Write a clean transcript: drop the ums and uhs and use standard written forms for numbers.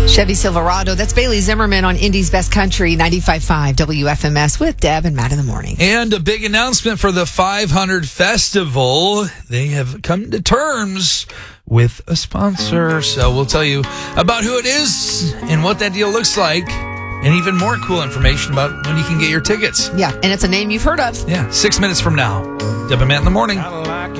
Chevy Silverado. That's Bailey Zimmerman on Indy's Best Country, 95.5 WFMS with Deb and Matt in the morning. And a big announcement for the 500 Festival. They have come to terms with a sponsor. So we'll tell you about who it is and what that deal looks like. And even more cool information about when you can get your tickets. Yeah, and it's a name you've heard of. Yeah, 6 minutes from now. Deb and Matt in the morning.